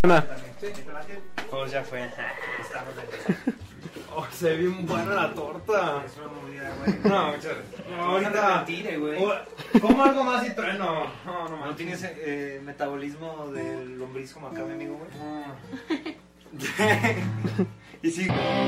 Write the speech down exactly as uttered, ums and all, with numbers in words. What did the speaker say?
buena. Pues ya fue. Oh, se ve bien buena la torta. Es una movida, güey. No, muchas gracias. No, ahorita. Tire, güey. Oh, como algo más y trueno. No, no, ¿No manches. tienes eh, metabolismo del lombriz como acá, mi amigo, güey? No. Y sí.